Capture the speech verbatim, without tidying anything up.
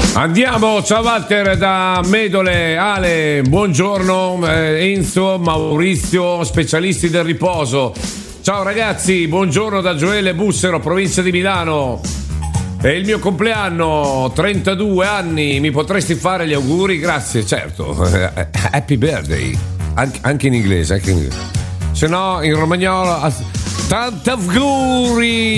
Andiamo, ciao Walter da Medole, Ale, buongiorno, eh, Enzo, Maurizio, specialisti del riposo. Ciao ragazzi, buongiorno da Gioele Bussero, provincia di Milano. È il mio compleanno, trentadue anni, mi potresti fare gli auguri? Grazie, certo. Happy birthday, An- anche in inglese, anche in inglese. Se no in romagnolo, tanti auguri.